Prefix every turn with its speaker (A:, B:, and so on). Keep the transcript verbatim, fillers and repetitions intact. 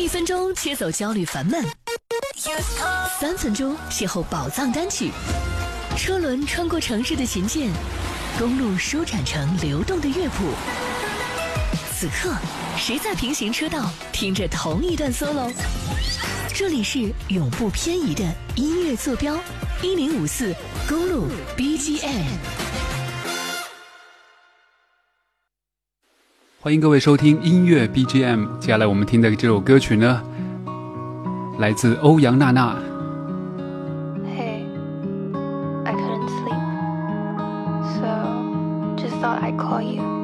A: 分钟切走焦虑烦闷，三分钟邂逅宝藏单曲。车轮穿过城市的琴键，公路舒展成流动的乐谱。此刻，谁在平行车道听着同一段 solo？ 这里是永不偏移的音乐坐标，一零五四公路 B G M。
B: 欢迎各位收听音乐 B G M。 接下来我们听的这首歌曲呢，来自欧阳娜娜。
C: Hey, I couldn't sleep, so just thought I'd call you.